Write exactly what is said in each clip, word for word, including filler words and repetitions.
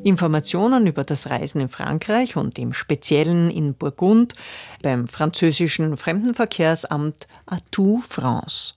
Informationen über das Reisen in Frankreich und im Speziellen in Burgund beim französischen Fremdenverkehrsamt Atout France.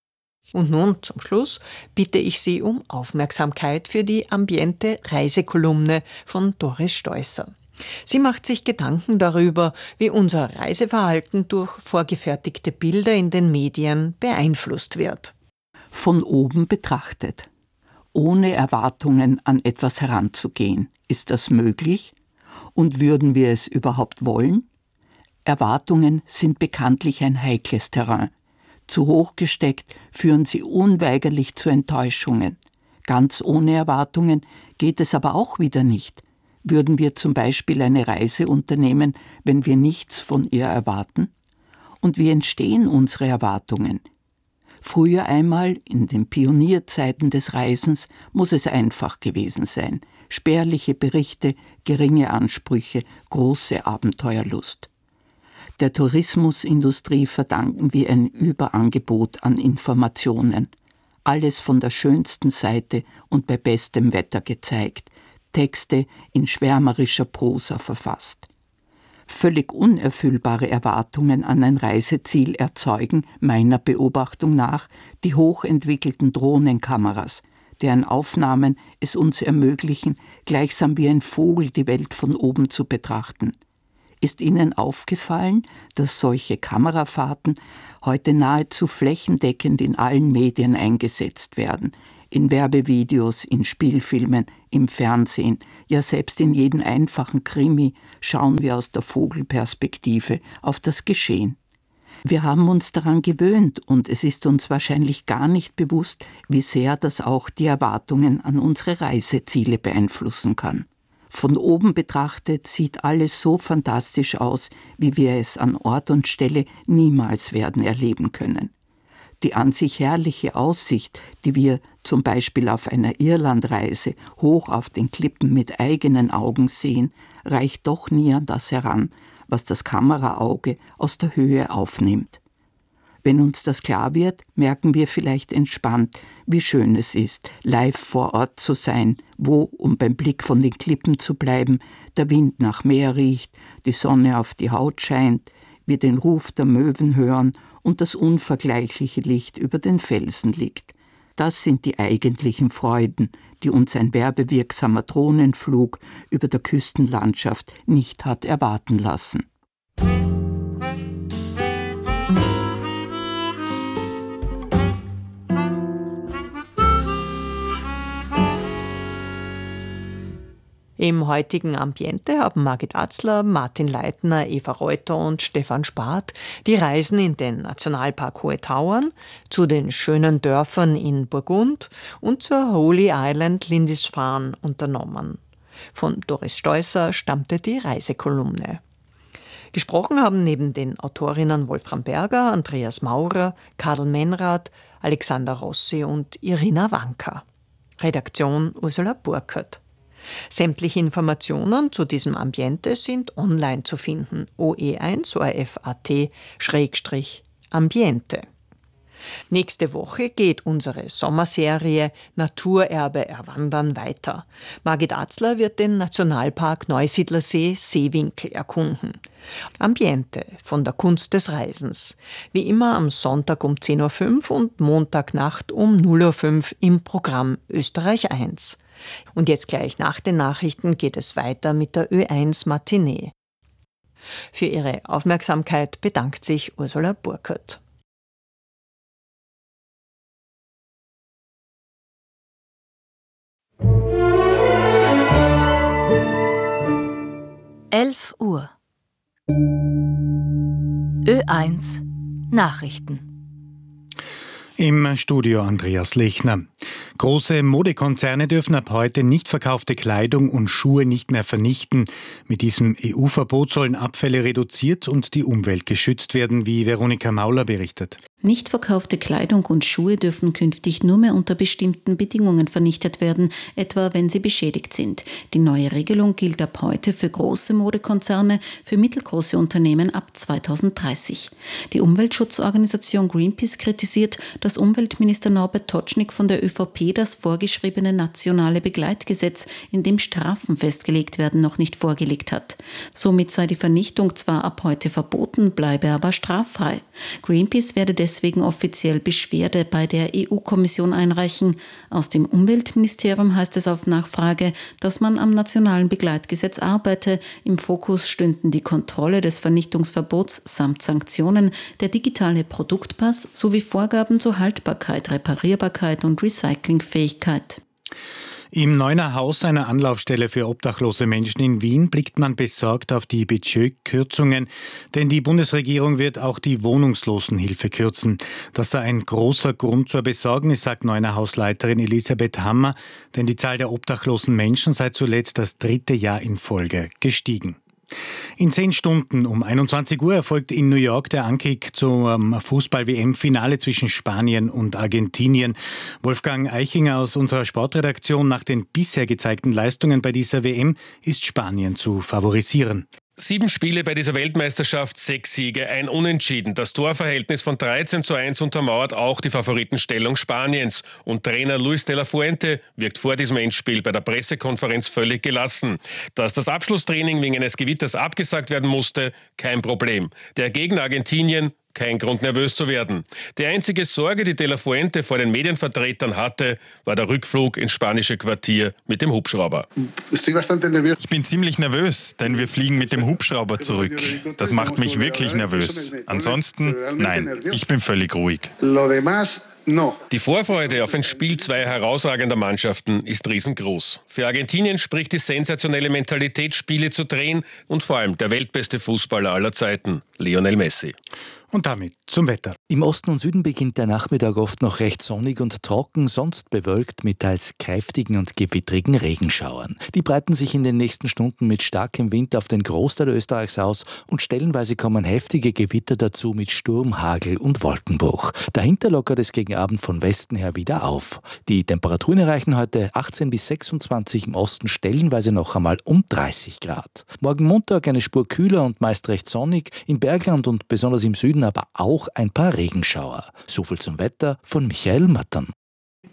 Und nun zum Schluss bitte ich Sie um Aufmerksamkeit für die Ambiente-Reisekolumne von Doris Steußer. Sie macht sich Gedanken darüber, wie unser Reiseverhalten durch vorgefertigte Bilder in den Medien beeinflusst wird. Von oben betrachtet. Ohne Erwartungen an etwas heranzugehen. Ist das möglich? Und würden wir es überhaupt wollen? Erwartungen sind bekanntlich ein heikles Terrain. Zu hoch gesteckt führen sie unweigerlich zu Enttäuschungen. Ganz ohne Erwartungen geht es aber auch wieder nicht. Würden wir zum Beispiel eine Reise unternehmen, wenn wir nichts von ihr erwarten? Und wie entstehen unsere Erwartungen? Früher einmal, in den Pionierzeiten des Reisens, muss es einfach gewesen sein. Spärliche Berichte, geringe Ansprüche, große Abenteuerlust. Der Tourismusindustrie verdanken wir ein Überangebot an Informationen. Alles von der schönsten Seite und bei bestem Wetter gezeigt. Texte in schwärmerischer Prosa verfasst. Völlig unerfüllbare Erwartungen an ein Reiseziel erzeugen, meiner Beobachtung nach, die hochentwickelten Drohnenkameras, deren Aufnahmen es uns ermöglichen, gleichsam wie ein Vogel die Welt von oben zu betrachten. Ist Ihnen aufgefallen, dass solche Kamerafahrten heute nahezu flächendeckend in allen Medien eingesetzt werden? In Werbevideos, in Spielfilmen, im Fernsehen, ja selbst in jedem einfachen Krimi schauen wir aus der Vogelperspektive auf das Geschehen. Wir haben uns daran gewöhnt und es ist uns wahrscheinlich gar nicht bewusst, wie sehr das auch die Erwartungen an unsere Reiseziele beeinflussen kann. Von oben betrachtet sieht alles so fantastisch aus, wie wir es an Ort und Stelle niemals werden erleben können. Die an sich herrliche Aussicht, die wir zum Beispiel auf einer Irlandreise hoch auf den Klippen mit eigenen Augen sehen, reicht doch nie an das heran, was das Kameraauge aus der Höhe aufnimmt. Wenn uns das klar wird, merken wir vielleicht entspannt, wie schön es ist, live vor Ort zu sein, wo, um beim Blick von den Klippen zu bleiben, der Wind nach Meer riecht, die Sonne auf die Haut scheint, wir den Ruf der Möwen hören und das unvergleichliche Licht über den Felsen liegt. Das sind die eigentlichen Freuden, die uns ein werbewirksamer Drohnenflug über der Küstenlandschaft nicht hat erwarten lassen. Im heutigen Ambiente haben Margit Atzler, Martin Leitner, Eva Reuter und Stefan Spath die Reisen in den Nationalpark Hohe Tauern, zu den schönen Dörfern in Burgund und zur Holy Island Lindisfarne unternommen. Von Doris Steußer stammte die Reisekolumne. Gesprochen haben neben den Autorinnen Wolfram Berger, Andreas Maurer, Karl Menrath, Alexander Rossi und Irina Wanka. Redaktion Ursula Burkhardt. Sämtliche Informationen zu diesem Ambiente sind online zu finden. O E eins O R F Punkt A T Schrägstrich Ambiente. Nächste Woche geht unsere Sommerserie Naturerbe erwandern weiter. Margit Atzler wird den Nationalpark Neusiedlersee Seewinkel erkunden. Ambiente von der Kunst des Reisens. Wie immer am Sonntag um zehn Uhr fünf und Montagnacht um null Uhr fünf im Programm Österreich eins. Und jetzt gleich nach den Nachrichten geht es weiter mit der Ö eins Matinee. Für Ihre Aufmerksamkeit bedankt sich Ursula Burkhardt. elf Uhr. Ö eins Nachrichten. Im Studio Andreas Lechner. Große Modekonzerne dürfen ab heute nicht verkaufte Kleidung und Schuhe nicht mehr vernichten. Mit diesem E U-Verbot sollen Abfälle reduziert und die Umwelt geschützt werden, wie Veronika Mauler berichtet. Nicht verkaufte Kleidung und Schuhe dürfen künftig nur mehr unter bestimmten Bedingungen vernichtet werden, etwa wenn sie beschädigt sind. Die neue Regelung gilt ab heute für große Modekonzerne, für mittelgroße Unternehmen ab zweitausenddreißig. Die Umweltschutzorganisation Greenpeace kritisiert, dass Umweltminister Norbert Totschnig von der ÖVP das vorgeschriebene nationale Begleitgesetz, in dem Strafen festgelegt werden, noch nicht vorgelegt hat. Somit sei die Vernichtung zwar ab heute verboten, bleibe aber straffrei. Greenpeace werde deswegen deswegen offiziell Beschwerde bei der E U-Kommission einreichen. Aus dem Umweltministerium heißt es auf Nachfrage, dass man am nationalen Begleitgesetz arbeite. Im Fokus stünden die Kontrolle des Vernichtungsverbots samt Sanktionen, der digitale Produktpass sowie Vorgaben zur Haltbarkeit, Reparierbarkeit und Recyclingfähigkeit. Im Neuner Haus, einer Anlaufstelle für obdachlose Menschen in Wien, blickt man besorgt auf die Budgetkürzungen, denn die Bundesregierung wird auch die Wohnungslosenhilfe kürzen. Das sei ein großer Grund zur Besorgnis, sagt Neuner Hausleiterin Elisabeth Hammer, denn die Zahl der obdachlosen Menschen sei zuletzt das dritte Jahr in Folge gestiegen. In zehn Stunden um einundzwanzig Uhr erfolgt in New York der Ankick zum Fußball-W M-Finale zwischen Spanien und Argentinien. Wolfgang Eichinger aus unserer Sportredaktion: Nach den bisher gezeigten Leistungen bei dieser W M ist Spanien zu favorisieren. Sieben Spiele bei dieser Weltmeisterschaft, sechs Siege, ein Unentschieden. Das Torverhältnis von dreizehn zu eins untermauert auch die Favoritenstellung Spaniens. Und Trainer Luis de la Fuente wirkt vor diesem Endspiel bei der Pressekonferenz völlig gelassen. Dass das Abschlusstraining wegen eines Gewitters abgesagt werden musste, kein Problem. Der Gegner Argentinien, kein Grund, nervös zu werden. Die einzige Sorge, die De La Fuente vor den Medienvertretern hatte, war der Rückflug ins spanische Quartier mit dem Hubschrauber. Ich bin ziemlich nervös, denn wir fliegen mit dem Hubschrauber zurück. Das macht mich wirklich nervös. Ansonsten, nein, ich bin völlig ruhig. Die Vorfreude auf ein Spiel zweier herausragender Mannschaften ist riesengroß. Für Argentinien spricht die sensationelle Mentalität, Spiele zu drehen, und vor allem der weltbeste Fußballer aller Zeiten, Lionel Messi. Und damit zum Wetter. Im Osten und Süden beginnt der Nachmittag oft noch recht sonnig und trocken, sonst bewölkt mit teils kräftigen und gewittrigen Regenschauern. Die breiten sich in den nächsten Stunden mit starkem Wind auf den Großteil Österreichs aus und stellenweise kommen heftige Gewitter dazu mit Sturm, Hagel und Wolkenbruch. Dahinter lockert es gegen Abend von Westen her wieder auf. Die Temperaturen erreichen heute achtzehn bis sechsundzwanzig, im Osten stellenweise noch einmal um dreißig Grad. Morgen Montag eine Spur kühler und meist recht sonnig, im Bergland und besonders im Süden aber auch ein paar Regenschauer. So viel zum Wetter von Michael Mattern.